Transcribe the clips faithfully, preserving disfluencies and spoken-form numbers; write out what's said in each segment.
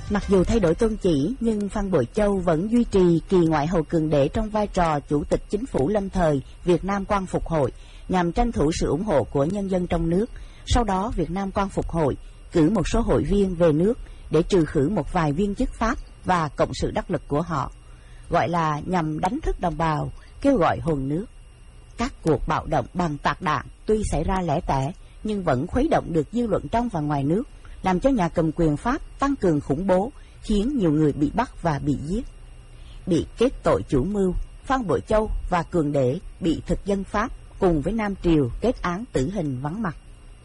Mặc dù thay đổi tôn chỉ, nhưng Phan Bội Châu vẫn duy trì kỳ ngoại hầu cường đế trong vai trò chủ tịch chính phủ lâm thời Việt Nam Quang Phục Hội, nhằm tranh thủ sự ủng hộ của nhân dân trong nước. Sau đó, Việt Nam Quang Phục Hội cử một số hội viên về nước để trừ khử một vài viên chức Pháp và cộng sự đắc lực của họ, gọi là nhằm đánh thức đồng bào, kêu gọi hồn nước. Các cuộc bạo động bằng tạc đạn tuy xảy ra lẻ tẻ, nhưng vẫn khuấy động được dư luận trong và ngoài nước, làm cho nhà cầm quyền Pháp tăng cường khủng bố, khiến nhiều người bị bắt và bị giết. Bị kết tội chủ mưu, Phan Bội Châu và Cường Đế bị thực dân Pháp cùng với Nam Triều kết án tử hình vắng mặt.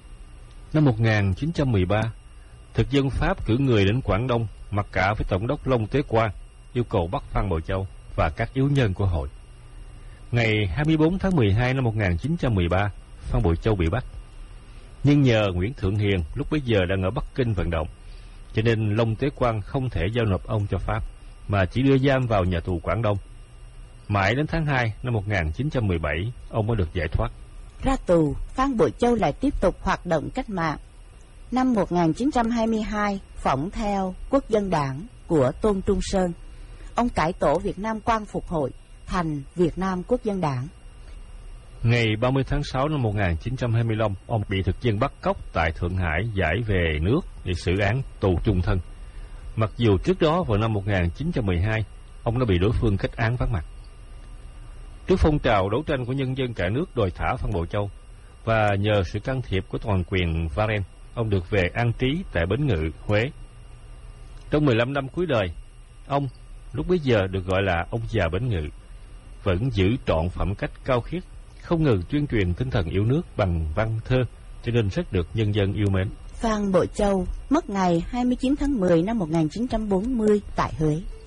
Năm một nghìn chín trăm mười ba, thực dân Pháp cử người đến Quảng Đông, mặc cả với Tổng đốc Long Tế Quang, yêu cầu bắt Phan Bội Châu và các yếu nhân của hội. Ngày hai mươi bốn tháng mười hai năm một nghìn chín trăm mười ba, Phan Bội Châu bị bắt. Nhưng nhờ Nguyễn Thượng Hiền lúc bấy giờ đang ở Bắc Kinh vận động, cho nên Long Tế Quang không thể giao nộp ông cho Pháp, mà chỉ đưa giam vào nhà tù Quảng Đông. Mãi đến tháng hai năm một nghìn chín trăm mười bảy, ông mới được giải thoát. Ra tù, Phan Bội Châu lại tiếp tục hoạt động cách mạng. Năm một nghìn chín trăm hai mươi hai, phỏng theo Quốc dân đảng của Tôn Trung Sơn, ông cải tổ Việt Nam Quang Phục Hội thành Việt Nam Quốc dân đảng. Ngày ba mươi tháng sáu năm một nghìn chín trăm hai mươi lăm, ông bị thực dân bắt cóc tại Thượng Hải giải về nước để xử án tù chung thân. Mặc dù trước đó vào năm một nghìn chín trăm mười hai, ông đã bị đối phương kết án vắng mặt. Trước phong trào đấu tranh của nhân dân cả nước đòi thả Phan Bội Châu, và nhờ sự can thiệp của toàn quyền Varenne, ông được về an trí tại Bến Ngự, Huế. Trong mười lăm năm cuối đời, ông lúc bấy giờ được gọi là ông già Bến Ngự, vẫn giữ trọn phẩm cách cao khiết, không ngừng tuyên truyền tinh thần yêu nước bằng văn thơ, cho nên rất được nhân dân yêu mến. Phan Bội Châu mất ngày hai mươi chín tháng mười năm một nghìn chín trăm bốn mươi tại Huế.